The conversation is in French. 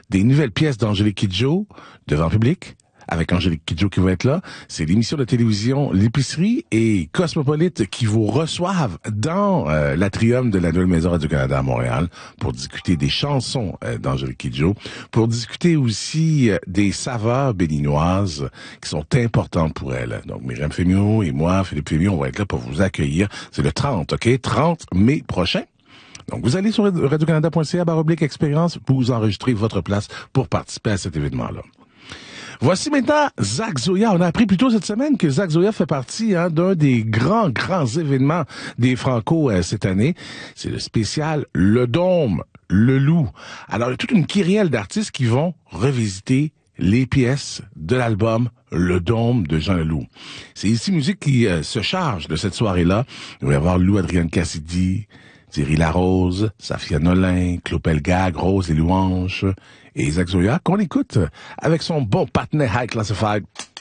des nouvelles pièces d'Angélique Kidjo devant public, avec Angélique Kidjo qui va être là. C'est l'émission de télévision L'Épicerie et Cosmopolite qui vous reçoivent dans l'atrium de la Nouvelle Maison Radio-Canada à Montréal pour discuter des chansons d'Angélique Kidjo, pour discuter aussi des saveurs béninoises qui sont importantes pour elle. Donc, Myriam Fémiot et moi, Philippe Fémiot, on va être là pour vous accueillir. C'est le 30, OK? 30 mai prochain. Donc, vous allez sur radiocanada.ca/expérience, vous enregistrez votre place pour participer à cet événement-là. Voici maintenant Zach Zoya. On a appris plus tôt cette semaine que Zach Zoya fait partie d'un des grands événements des Franco cette année. C'est le spécial Le Dôme, Le Loup. Alors, il y a toute une kyrielle d'artistes qui vont revisiter les pièces de l'album Le Dôme de Jean Leloup. C'est ici Musique qui se charge de cette soirée-là. Il va y avoir Lou Adrienne Cassidy, Thierry Larose, Safia Nolin, Claude Pelgag, Rose et Louange et Zach Zoya, qu'on écoute avec son bon partenaire High Classified.